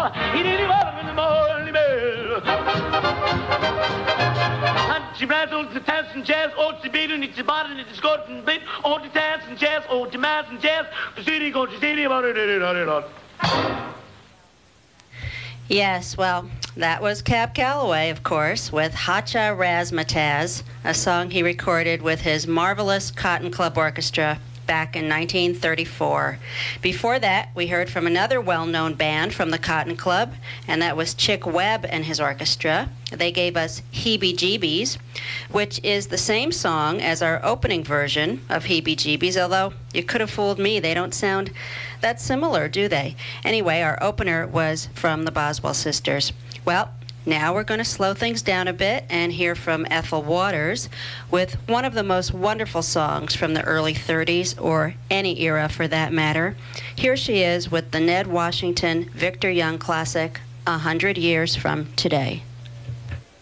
He did it all in the morning bell. And she ran on the dance and jazz, oh, the beat and it's about and it's got and beat, oh, the dance and jazz, oh, the mass and jazz, the city goes, the city about it. Yes, well, that was Cab Calloway, of course, with Hacha Razzmatazz, a song he recorded with his marvelous Cotton Club Orchestra back in 1934. Before that, we heard from another well-known band from the Cotton Club, and that was Chick Webb and his orchestra. They gave us Heebie-Jeebies, which is the same song as our opening version of Heebie-Jeebies, although you could have fooled me. They don't sound that similar, do they? Anyway, our opener was from the Boswell Sisters. Well, now we're going to slow things down a bit and hear from Ethel Waters with one of the most wonderful songs from the early 30s, or any era for that matter. Here she is with the Ned Washington Victor Young classic, 100 Years from Today.